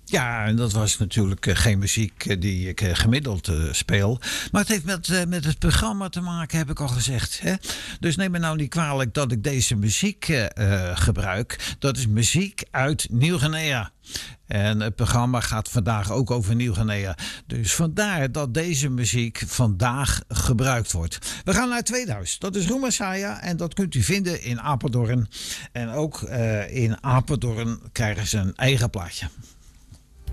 Ja, en dat was natuurlijk geen muziek die ik gemiddeld speel. Maar het heeft met het programma te maken, heb ik al gezegd. Hè? Dus neem me nou niet kwalijk dat ik deze muziek gebruik. Dat is muziek uit Nieuw-Guinea. En het programma gaat vandaag ook over Nieuw-Guinea. Dus vandaar dat deze muziek vandaag gebruikt wordt. We gaan naar het tweede huis. Dat is Roemasaya en dat kunt u vinden in Apeldoorn. En ook in Apeldoorn krijgen ze een eigen plaatje.